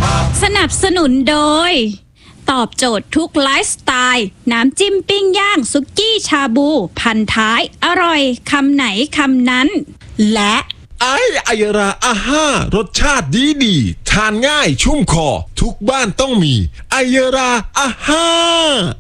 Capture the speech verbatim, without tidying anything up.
สนับสนุนโดยตอบโจทย์ทุกไลฟ์สไตล์น้ำจิ้มปิ้งย่างซุกี้ชาบูพันท้ายอร่อยคำไหนคำนั้นและไอไอยราอาห้ารสชาติดีดีทานง่ายชุ่มคอทุกบ้านต้องมีไอยราอาห้า